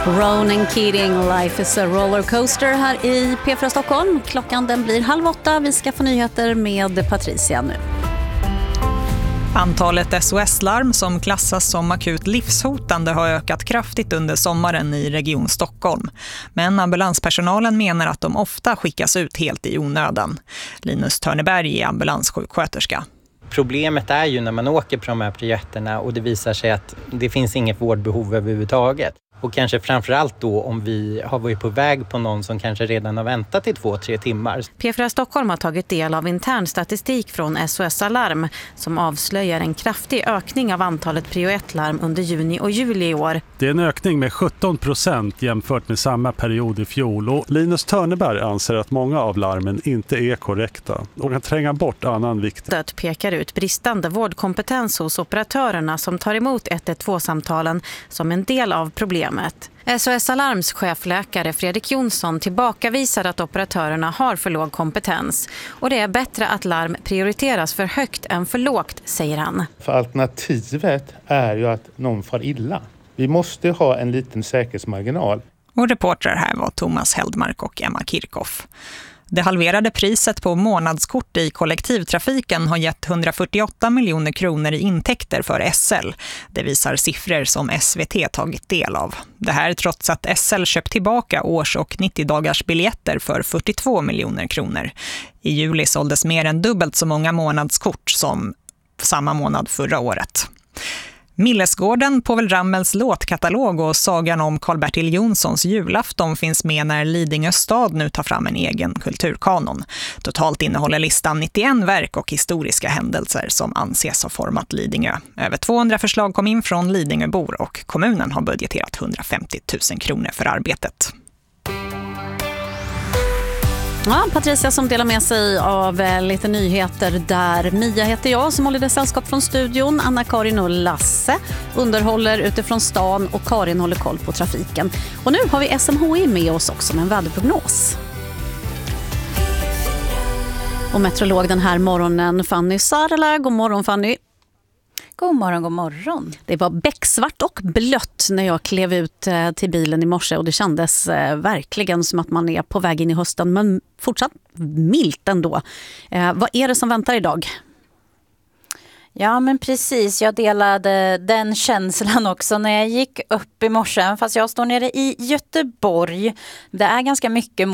Ronan Keating, Life is a rollercoaster här i P4 Stockholm. Klockan den blir 7:30. Vi ska få nyheter med Patricia nu. Antalet SOS-larm som klassas som akut livshotande har ökat kraftigt under sommaren i Region Stockholm. Men ambulanspersonalen menar att de ofta skickas ut helt i onödan. Linus Törneberg är ambulanssjuksköterska. Problemet är ju när man åker på de här projekterna och det visar sig att det finns inget vårdbehov överhuvudtaget. Och kanske framförallt då om vi har varit på väg på någon som kanske redan har väntat i 2-3 timmar. P4 Stockholm har tagit del av intern statistik från SOS Alarm som avslöjar en kraftig ökning av antalet prio 1-larm under juni och juli i år. Det är en ökning med 17% jämfört med samma period i fjol. Och Linus Törneberg anser att många av larmen inte är korrekta och kan tränga bort annan viktig. Det pekar ut bristande vårdkompetens hos operatörerna som tar emot 112-samtalen som en del av problemet. SOS Alarms chefläkare Fredrik Jonsson tillbakavisar att operatörerna har för låg kompetens. Och det är bättre att larm prioriteras för högt än för lågt, säger han. För alternativet är ju att någon far illa. Vi måste ha en liten säkerhetsmarginal. Och reportrar här var Thomas Heldmark och Emma Kirchhoff. Det halverade priset på månadskort i kollektivtrafiken har gett 148 miljoner kronor i intäkter för SL. Det visar siffror som SVT tagit del av. Det här trots att SL köpt tillbaka års- och 90-dagars biljetter för 42 miljoner kronor. I juli såldes mer än dubbelt så många månadskort som samma månad förra året. Millesgården, Povel Ramels låtkatalog och sagan om Karl-Bertil Jonssons julafton finns med när Lidingö stad nu tar fram en egen kulturkanon. Totalt innehåller listan 91 verk och historiska händelser som anses ha format Lidingö. Över 200 förslag kom in från Lidingöbor och kommunen har budgeterat 150 000 kronor för arbetet. Ja, Patricia som delar med sig av lite nyheter där. Mia heter jag som håller det sällskap från studion. Anna-Karin och Lasse underhåller utifrån stan och Karin håller koll på trafiken. Och nu har vi SMHI med oss också med en väderprognos. Och meteorolog den här morgonen Fanny Sarla. God morgon Fanny. God morgon, god morgon. Det var becksvart och blött när jag klev ut till bilen i morse och det kändes verkligen som att man är på väg in i hösten men fortsatt milt ändå. Vad är det som väntar idag? Ja men precis, jag delade den känslan också när jag gick upp i morse fast jag står nere i Göteborg. Det är ganska mycket